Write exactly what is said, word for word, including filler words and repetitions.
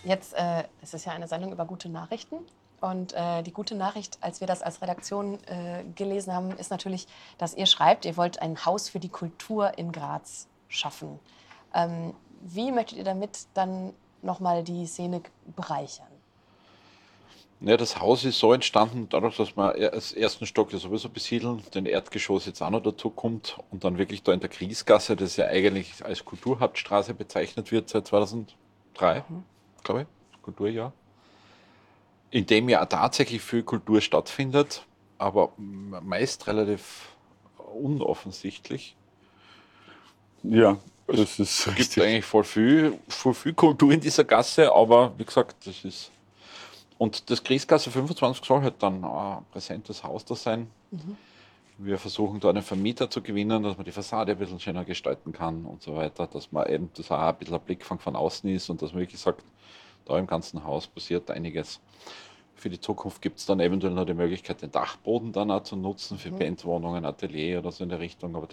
Jetzt, äh, es ist ja eine Sendung über gute Nachrichten. Und äh, die gute Nachricht, als wir das als Redaktion äh, gelesen haben, ist natürlich, dass ihr schreibt, ihr wollt ein Haus für die Kultur in Graz schaffen. Ähm, wie möchtet ihr damit dann nochmal die Szene bereichern? Ja, das Haus ist so entstanden, dadurch, dass wir als ersten Stock ja sowieso besiedeln, den Erdgeschoss jetzt auch noch dazu kommt und dann wirklich da in der Griesgasse, das ja eigentlich als Kulturhauptstraße bezeichnet wird seit zweitausenddrei, glaube ich, Kulturjahr, in dem ja auch tatsächlich viel Kultur stattfindet, aber meist relativ unoffensichtlich. Ja, Es das ist gibt richtig. eigentlich voll viel, voll viel Kultur in dieser Gasse, aber wie gesagt, das ist. Und das Griesgasse fünfundzwanzig soll halt dann ein präsentes Haus da sein. Wir versuchen da einen Vermieter zu gewinnen, dass man die Fassade ein bisschen schöner gestalten kann und so weiter, dass man eben das auch ein bisschen ein Blickfang von außen ist und dass man wirklich sagt, da im ganzen Haus passiert einiges. Für die Zukunft gibt es dann eventuell noch die Möglichkeit, den Dachboden dann auch zu nutzen für Bandwohnungen, Atelier oder so in der Richtung, aber